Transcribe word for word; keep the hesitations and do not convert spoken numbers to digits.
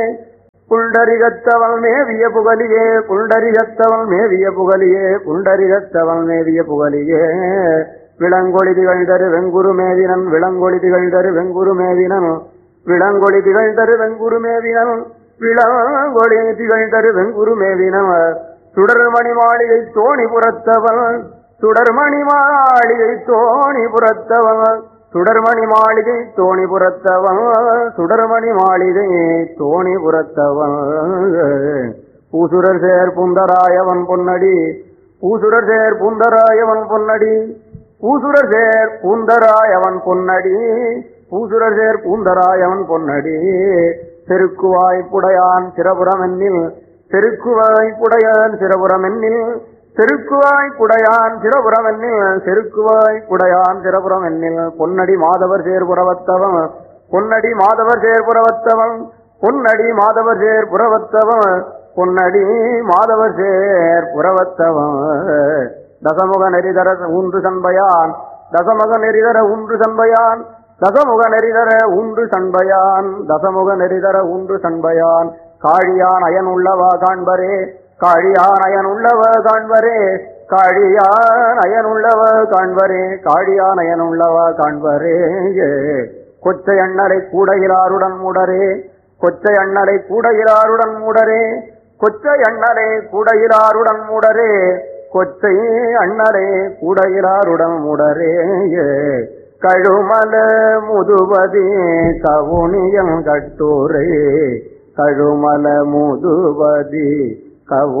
புண்டரிகத்தவள் மேவிய புகலியே புண்டரிகத்தவள் மேவிய புகலியே புண்டரிகத்தவள் மேவிய புகலியே விளங்கொளி திகழ்தரு வெங்குரு மேவினன் விளங்கொளி திகழ்தரு வெங்குரு மேவினன் விளங்கொளி திகழ்தரு வெங்குரு மேவினன் விளங்கொளி திகழ்தரு வெங்குரு மேவினன் சுடர்மணி மாளிகை தோணி புறத்தவள் சுடர்மணி மாளிகை தோணி புறத்தவள் சுடர்மணி மாளிகை தோணி புறத்தவன் சுடர்மணி மாளிகை தோணி புறத்தவன் பூசுரர் சேர் புந்தராயவன் பொன்னடி பூசுரர் சேர் புந்தராயவன் பொன்னடி பூசுரர் சேர் பூந்தராயவன் பொன்னடி பூசுரர் சேர் பூந்தராயவன் பொன்னடி செருக்குவாய்ப்புடையான் சிரபுரமென்னில் செருக்குவாய்ப்புடையான் சிரபுரமென்னில் செருக்குவாய் குடையான் சிரபுரமென்னில் செருக்குவாய் குடையான் சிரபுரமென்னில் பொன்னடி மாதவர் சேர்புறவத்தவன் பொன்னடி மாதவர் சேர்புறவத்தவன் பொன்னடி மாதவர் சேர்புறவத்தவன் பொன்னடி மாதவர் சேர்புறவத்தவன் தசமுக நெறிதர ஊன்று சண்பையான் தசமுக நெறிதர ஊன்று சண்பையான் தசமுக நெறிதர ஊன்று சண்பையான் தசமுக நெறிதர ஊன்று சண்பையான் காழியான் அயன் உள்ளவா காண்பரே காழியான் அயன் உள்ளவ காண்பரே காழியான் அயன் உள்ளவ காண்பரே காழியான் அயன் உள்ளவ காண்பரே கொச்சை அண்ணலை கூடையிலாருடன் மூடரே கொச்சை அண்ணலை கூடையிலாருடன் மூடரே கொச்சை அண்ணலை கூடையிலாருடன் மூடரே கொச்சை அண்ணலை கூடையிலாருடன் மூடரே கழுமல முதுபதி கவுனியம் கட்டூரே கழுமல முதுபதி கவு